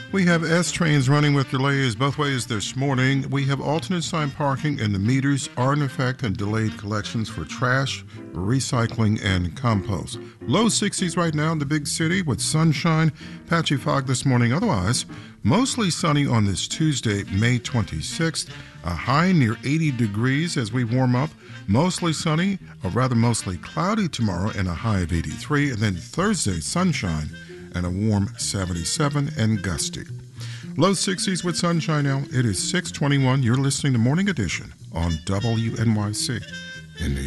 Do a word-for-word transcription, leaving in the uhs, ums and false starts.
We have S trains running with delays both ways this morning. We have alternate sign parking and the meters are in effect and delayed collections for trash, recycling, and compost. Low sixties right now in the big city with sunshine, patchy fog this morning. Otherwise, mostly sunny on this Tuesday, May twenty-sixth. A high near eighty degrees as we warm up. Mostly sunny, or rather mostly cloudy tomorrow and a high of eighty-three. And then Thursday, sunshine and a warm seventy-seven and gusty. Low sixties with sunshine now. It is six twenty-one. You're listening to Morning Edition on W N Y C in New York.